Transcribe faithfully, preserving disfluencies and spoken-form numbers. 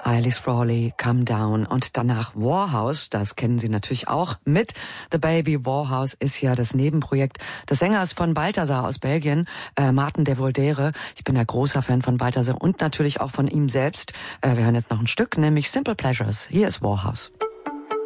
Alice Frawley, Come Down und danach Warhouse, das kennen Sie natürlich auch mit The Baby. Warhouse ist ja das Nebenprojekt des Sängers von Balthazar aus Belgien, äh, Martin de Voldere. Ich bin ein großer Fan von Balthazar und natürlich auch von ihm selbst. Äh, wir hören jetzt noch ein Stück, nämlich Simple Pleasures. Hier ist Warhouse.